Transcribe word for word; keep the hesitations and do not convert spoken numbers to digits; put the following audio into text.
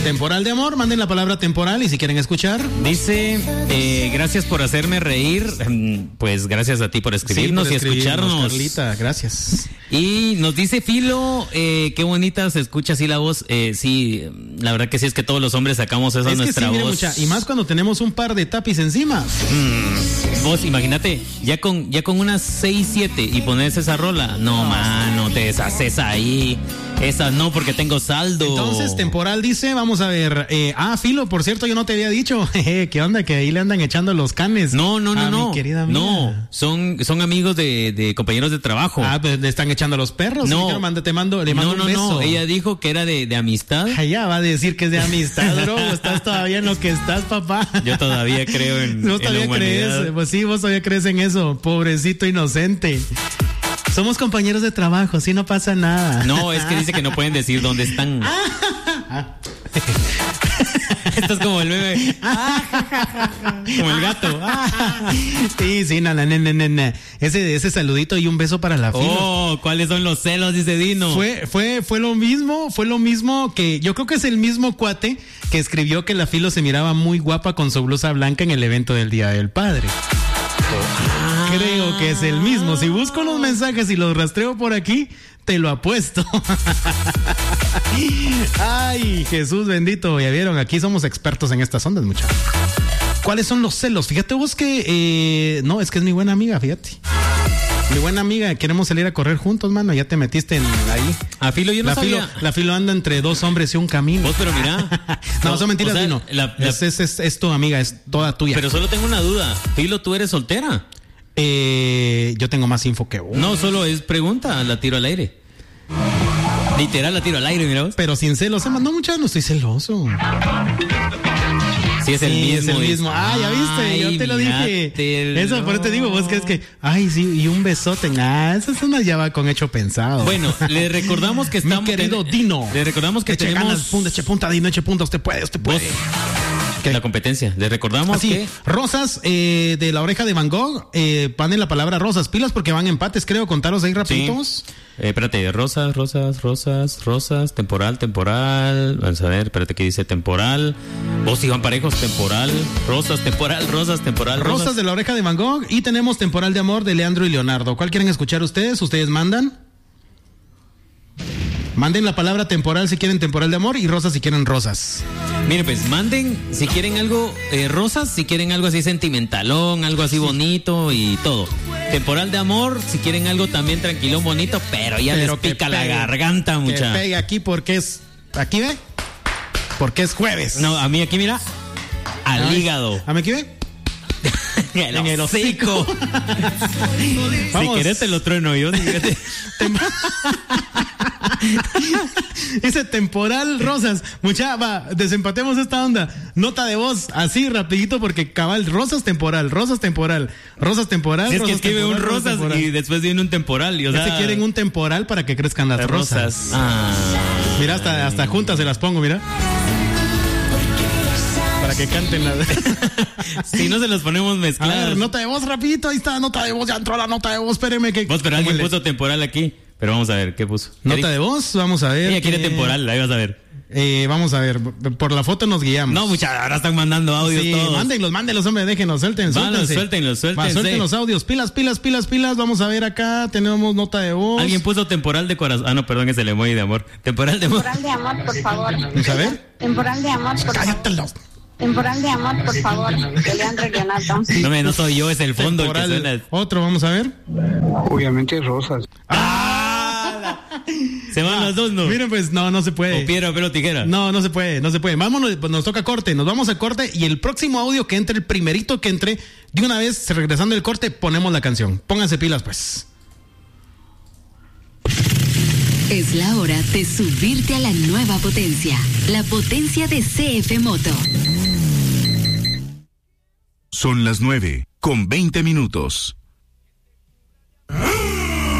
Temporal de amor, manden la palabra temporal y si quieren escuchar. Dice, eh, gracias por hacerme reír. Pues gracias a ti por escribirnos, sí, por escribirnos y escucharnos. Carlita, gracias. Y nos dice Filo, eh, qué bonita se escucha así la voz. Eh, sí, la verdad que sí, es que todos los hombres sacamos esa es nuestra que sí, voz. Mucha, y más cuando tenemos un par de tapis encima. Mm, vos, imagínate, ya con, ya con unas seis, siete y pones esa rola. No, no, mano, te deshaces ahí. Esa no, porque tengo saldo. Entonces, temporal dice, vamos a ver. Eh, ah, Filo, por cierto, yo no te había dicho. ¿Qué onda? Que ahí le andan echando los canes. No, no, no, a no. Mi querida amiga. No, son, son amigos de, de compañeros de trabajo. Ah, pues le están echando los perros. No, dijeron, manda, te mando, le mando no, un no, beso. no. Ella dijo que era de, de amistad. Allá va a decir que es de amistad, bro. Estás todavía en lo que estás, papá. Yo todavía creo en, ¿Vos en todavía la humanidad. crees? Pues sí, vos todavía crees en eso. Pobrecito inocente. Somos compañeros de trabajo, sí, no pasa nada. No, es que dice que no pueden decir dónde están. Esto es como el bebé. Como el gato. Sí, sí, na, na, na, na, na. Ese, ese saludito y un beso para la Filo. Oh, ¿cuáles son los celos? Dice Dino. Fue, fue, fue lo mismo, fue lo mismo que, yo creo que es el mismo cuate que escribió que la Filo se miraba muy guapa con su blusa blanca en el evento del Día del Padre. Ah. Creo que es el mismo. Si busco los mensajes y los rastreo por aquí, te lo apuesto. Ay, Jesús bendito. Ya vieron, aquí somos expertos en estas ondas, muchachos. ¿Cuáles son los celos? Fíjate vos que... Eh, no, es que es mi buena amiga, fíjate. Mi buena amiga, queremos salir a correr juntos, mano. Ya te metiste en ahí. A Filo yo no la sabía. Filo, la Filo anda entre dos hombres y un camino. Vos, pero mira. No, no, son mentiras, o sea, Dino. La, la, es, es, es, es tu amiga, es toda tuya. Pero solo tengo una duda. Filo, ¿tú eres soltera? Eh, yo tengo más info que vos. No, solo es pregunta, la tiro al aire. Literal, la tiro al aire, mira vos. Pero sin celos, no, muchachos, no estoy celoso. Sí, es el sí, mismo. Es el mismo. Ah, ya viste, ay, yo te lo dije. Eso, por eso te digo, vos que es que, ay, sí, y un besote. Ah, esa es una llave con hecho pensado. Bueno, le recordamos que estamos. Mi querido ten... Dino. Le recordamos que eche tenemos. Ganas, punta, eche punta, Dino, eche punta, usted puede, usted puede. ¿Qué? La competencia. Le recordamos Así, que. Rosas eh, de la oreja de Van Gogh. Eh, ponen la palabra rosas. Pilas porque van empates, creo. Contaros ahí rapiditos. Sí. Eh, espérate, rosas, rosas, rosas, rosas, temporal, temporal. Vamos a ver, espérate que dice temporal. Vos iban parejos, temporal, rosas, temporal, rosas, temporal. Rosas, rosas de la oreja de Van Gogh. Y tenemos temporal de amor de Leandro y Leonardo. ¿Cuál quieren escuchar ustedes? ¿Ustedes mandan? Manden la palabra temporal si quieren temporal de amor y rosas si quieren rosas. Mire, pues manden si quieren algo eh, rosas, si quieren algo así sentimentalón, algo así bonito y todo. Temporal de amor, si quieren algo también tranquilón, bonito, pero ya pero les pica pegue, la garganta, mucha. Que pegue aquí porque es, aquí ve, porque es jueves. No, a mí aquí mira, al Ay, hígado. A mí aquí ve. El en el hocico. Si querés te lo trueno yo. Dice temporal rosas. Mucha, va, desempatemos esta onda. Nota de voz, así rapidito porque cabal, rosas temporal, rosas temporal, rosas temporal. Si es rosas que escribe temporal, un rosas, rosas y después viene un temporal. Y, o ya sea, se quieren un temporal para que crezcan las rosas. rosas. Ah. Mira, hasta, hasta juntas se las pongo, mira. Para que canten la... Si no se los ponemos mezcladas. A ver, nota de voz rapidito, ahí está, nota de voz, ya entró la nota de voz, espéreme que... Vos, pero alguien puso temporal aquí, pero vamos a ver, ¿qué puso? ¿Qué nota de voz, vamos a ver. Ella quiere que... temporal, ahí vas a ver. Eh, vamos a ver, por la foto nos guiamos. No, muchachos, ahora están mandando audios sí, todos. mándenlos, mándenlos, hombre, déjenos, suelten, suéltense. Suéltenlos, suéltense. Va, suelten los audios, pilas, pilas, pilas, pilas, vamos a ver acá, tenemos nota de voz. Alguien puso temporal de corazón, ah no, perdón, es el emoji de amor. Temporal de amor. Temporal de amor, por favor. ¿Vamos a ver? Temporal de amor, por Cállatelos. favor. Temporal de amor, por favor, de Leandro y Leonardo. No, me, no soy yo, es el fondo temporal, el que suena. Otro, vamos a ver. Obviamente rosas. ¡Ah! Se van ah, las dos, ¿no? Miren, pues, no, no se puede. O piedra, pelo, tijera. No, no se puede, no se puede. Vámonos, pues nos toca corte, nos vamos a corte y el próximo audio que entre, el primerito que entre, de una vez, regresando del corte, ponemos la canción. Pónganse pilas, pues. Es la hora de subirte a la nueva potencia, la potencia de C F Moto. Son las nueve, con veinte minutos.